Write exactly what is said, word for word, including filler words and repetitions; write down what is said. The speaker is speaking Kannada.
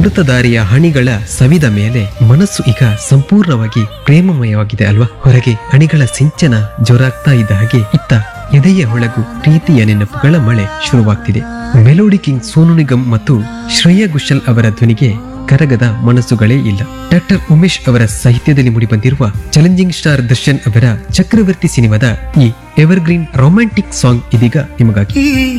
ಅಮೃತಧಾರಿಯ ಹಣಿಗಳ ಸವಿದ ಮೇಲೆ ಮನಸ್ಸು ಈಗ ಸಂಪೂರ್ಣವಾಗಿ ಪ್ರೇಮಮಯವಾಗಿದೆ ಅಲ್ವಾ. ಹೊರಗೆ ಹಣಿಗಳ ಸಿಂಚನ ಜೋರಾಗ್ತಾ ಇದ್ದ ಹಾಗೆ ಇತ್ತ ಎದೆಯ ಒಳಗು ಪ್ರೀತಿಯ ನೆನಪುಗಳ ಮಳೆ ಶುರುವಾಗ್ತಿದೆ. ಮೆಲೋಡಿ ಕಿಂಗ್ ಸೋನು ನಿಗಮ್ ಮತ್ತು ಶ್ರೇಯಾ ಘೋಷಾಲ್ ಅವರ ಧ್ವನಿಗೆ ಕರಗದ ಮನಸ್ಸುಗಳೇ ಇಲ್ಲ. ಡಾಕ್ಟರ್ ಉಮೇಶ್ ಅವರ ಸಾಹಿತ್ಯದಲ್ಲಿ ಮೂಡಿಬಂದಿರುವ ಚಾಲೆಂಜಿಂಗ್ ಸ್ಟಾರ್ ದರ್ಶನ್ ಅವರ ಚಕ್ರವರ್ತಿ ಸಿನಿಮಾದ ಈ ಎವರ್ಗ್ರೀನ್ ರೊಮ್ಯಾಂಟಿಕ್ ಸಾಂಗ್ ಇದೀಗ ನಿಮಗಾಗಿ.